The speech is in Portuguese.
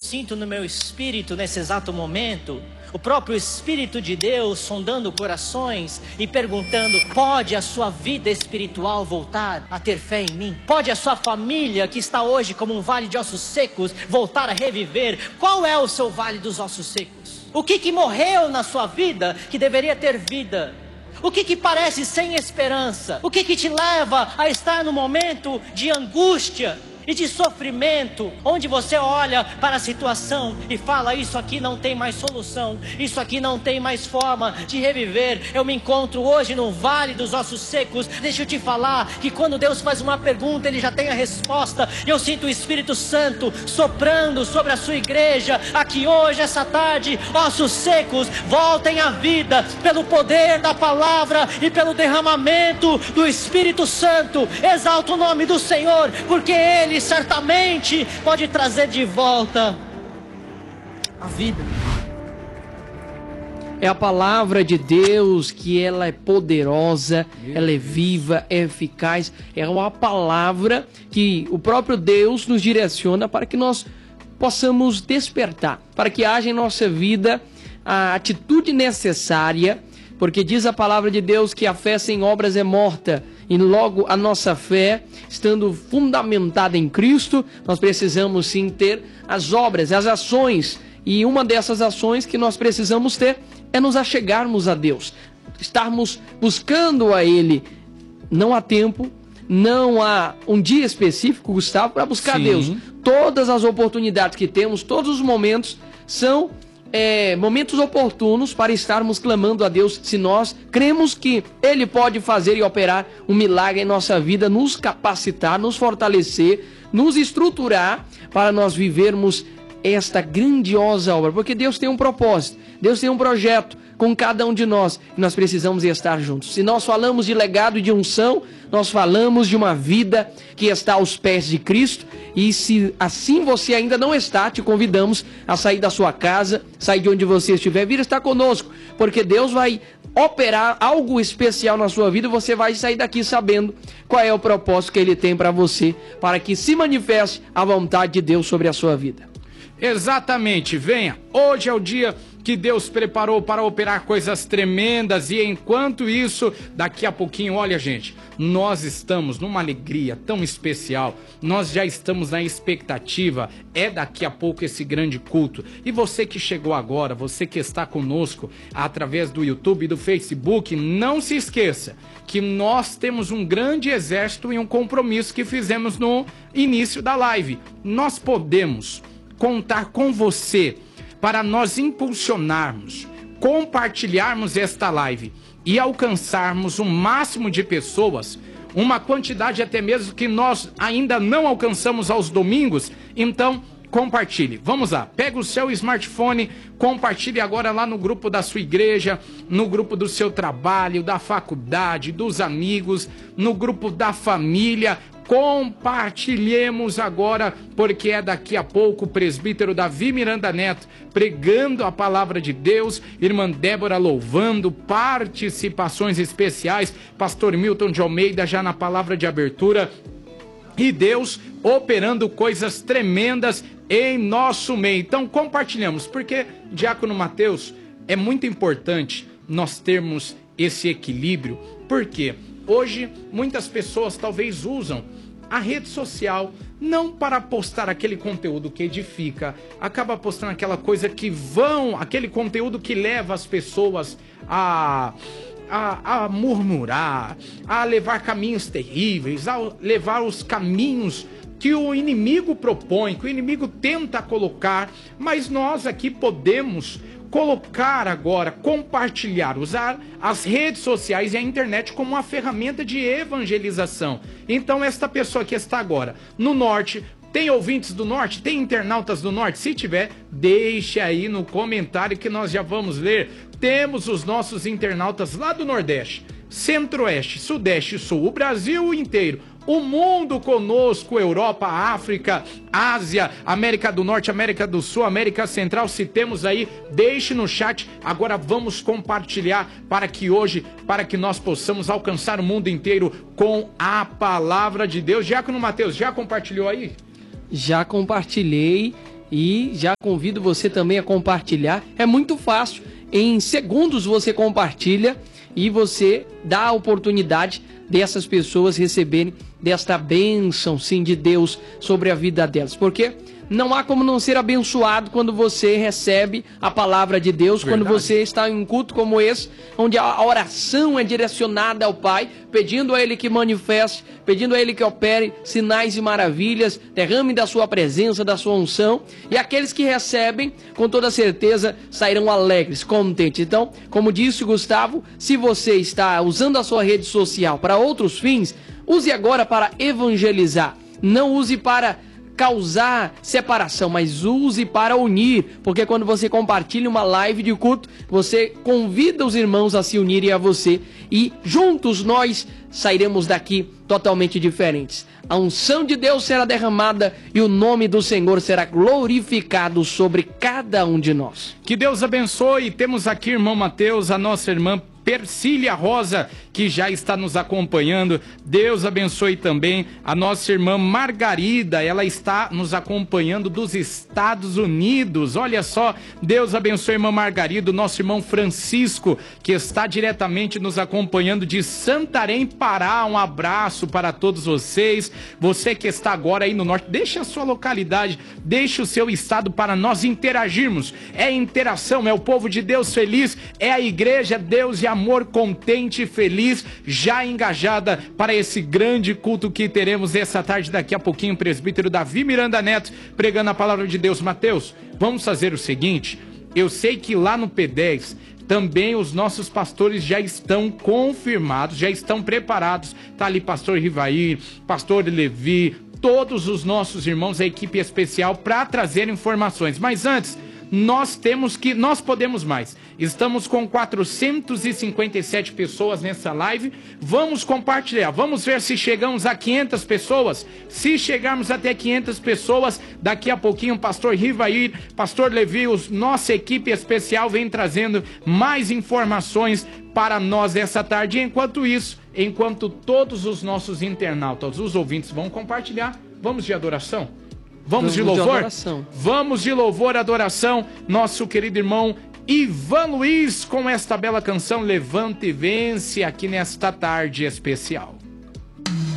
Sinto no meu espírito, nesse exato momento, o próprio Espírito de Deus sondando corações e perguntando: pode a sua vida espiritual voltar a ter fé em mim? Pode a sua família, que está hoje como um vale de ossos secos, voltar a reviver? Qual é o seu vale dos ossos secos? O que morreu na sua vida que deveria ter vida? O que parece sem esperança? O que te leva a estar no momento de angústia e de sofrimento, onde você olha para a situação e fala: isso aqui não tem mais solução, isso aqui não tem mais forma de reviver? Eu me encontro hoje no vale dos ossos secos. Deixa eu te falar que quando Deus faz uma pergunta, Ele já tem a resposta. Eu sinto o Espírito Santo soprando sobre a sua igreja aqui hoje, essa tarde. Ossos secos, voltem à vida pelo poder da palavra e pelo derramamento do Espírito Santo. Exalta o nome do Senhor, porque Ele certamente pode trazer de volta a vida. É a palavra de Deus, que ela é poderosa, ela é viva, é eficaz. É uma palavra que o próprio Deus nos direciona para que nós possamos despertar, para que haja em nossa vida a atitude necessária, porque diz a palavra de Deus que a fé sem obras é morta. E logo a nossa fé, estando fundamentada em Cristo, nós precisamos sim ter as obras, as ações. E uma dessas ações que nós precisamos ter é nos achegarmos a Deus, estarmos buscando a Ele. Não há tempo, não há um dia específico, Gustavo, para buscar a Deus. Todas as oportunidades que temos, todos os momentos são momentos oportunos para estarmos clamando a Deus, se nós cremos que Ele pode fazer e operar um milagre em nossa vida, nos capacitar, nos fortalecer, nos estruturar para nós vivermos esta grandiosa obra, porque Deus tem um propósito, Deus tem um projeto com cada um de nós, e nós precisamos estar juntos. Se nós falamos de legado e de unção, nós falamos de uma vida que está aos pés de Cristo. E se assim você ainda não está, te convidamos a sair da sua casa, sair de onde você estiver, vir estar conosco, porque Deus vai operar algo especial na sua vida. Você vai sair daqui sabendo qual é o propósito que Ele tem para você, para que se manifeste a vontade de Deus sobre a sua vida. Exatamente, venha. Hoje é o dia que Deus preparou para operar coisas tremendas, e enquanto isso, daqui a pouquinho, olha gente, nós estamos numa alegria tão especial, nós já estamos na expectativa, daqui a pouco esse grande culto. E você que chegou agora, você que está conosco através do YouTube e do Facebook, não se esqueça que nós temos um grande exército e um compromisso que fizemos no início da live. Nós podemos contar com você para nós impulsionarmos, compartilharmos esta live e alcançarmos o máximo de pessoas, uma quantidade até mesmo que nós ainda não alcançamos aos domingos. Então compartilhe, vamos lá, pega o seu smartphone, compartilhe agora lá no grupo da sua igreja, no grupo do seu trabalho, da faculdade, dos amigos, no grupo da família. Compartilhemos agora, porque é daqui a pouco o presbítero Davi Miranda Neto pregando a palavra de Deus, irmã Débora louvando, participações especiais, pastor Milton de Almeida já na palavra de abertura, e Deus operando coisas tremendas em nosso meio. Então compartilhamos, porque, Diácono Mateus, é muito importante nós termos esse equilíbrio, porque hoje muitas pessoas talvez usam a rede social não para postar aquele conteúdo que edifica, acaba postando aquela coisa que aquele conteúdo que leva as pessoas a murmurar, a levar caminhos terríveis, a levar os caminhos que o inimigo propõe, que o inimigo tenta colocar. Mas nós aqui podemos colocar agora, compartilhar, usar as redes sociais e a internet como uma ferramenta de evangelização. Então esta pessoa que está agora no norte, tem ouvintes do norte? Tem internautas do norte? Se tiver, deixe aí no comentário que nós já vamos ler. Temos os nossos internautas lá do Nordeste, Centro-Oeste, Sudeste e Sul, o Brasil inteiro, o mundo conosco, Europa, África, Ásia, América do Norte, América do Sul, América Central. Se temos aí, deixe no chat. Agora vamos compartilhar para que nós possamos alcançar o mundo inteiro com a palavra de Deus. Diácono Mateus, já compartilhou aí? Já compartilhei, E já convido você também a compartilhar. É muito fácil. Em segundos você compartilha e você dá a oportunidade dessas pessoas receberem desta bênção, sim, de Deus sobre a vida delas. Porque não há como não ser abençoado quando você recebe a palavra de Deus, verdade, quando você está em um culto como esse, onde a oração é direcionada ao Pai, pedindo a Ele que manifeste, pedindo a Ele que opere sinais e maravilhas, derrame da sua presença, da sua unção, e aqueles que recebem, com toda certeza, sairão alegres, contentes. Então, como disse o Gustavo, se você está usando a sua rede social para outros fins, use agora para evangelizar, não use para causar separação, mas use para unir, porque quando você compartilha uma live de culto, você convida os irmãos a se unirem a você e juntos nós sairemos daqui totalmente diferentes. A unção de Deus será derramada e o nome do Senhor será glorificado sobre cada um de nós. Que Deus abençoe. Temos aqui, irmão Mateus, a nossa irmã Persília Rosa, que já está nos acompanhando. Deus abençoe também a nossa irmã Margarida, ela está nos acompanhando dos Estados Unidos. Olha só, Deus abençoe a irmã Margarida, o nosso irmão Francisco, que está diretamente nos acompanhando de Santarém, Pará. Um abraço para todos vocês. Você que está agora aí no norte, deixe a sua localidade, deixe o seu estado para nós interagirmos. É interação, é o povo de Deus feliz, é a igreja Deus e amor, contente e feliz, já engajada para esse grande culto que teremos essa tarde. Daqui a pouquinho, o presbítero Davi Miranda Neto pregando a palavra de Deus. Mateus, vamos fazer o seguinte, eu sei que lá no P10 também os nossos pastores já estão confirmados, já estão preparados. Tá ali pastor Rivair, pastor Levi, todos os nossos irmãos, a equipe especial para trazer informações. Mas antes, nós podemos mais. Estamos com 457 pessoas nessa live. Vamos compartilhar, vamos ver se chegamos a 500 pessoas. Se chegarmos até 500 pessoas, daqui a pouquinho o pastor Rivair, pastor Levi, nossa equipe especial vem trazendo mais informações para nós essa tarde. E enquanto isso, enquanto todos os nossos internautas, os ouvintes vão compartilhar, vamos de adoração? Vamos de louvor? Vamos de louvor, adoração. Nosso querido irmão Ivan Luiz com esta bela canção Levanta e Vence aqui nesta tarde especial.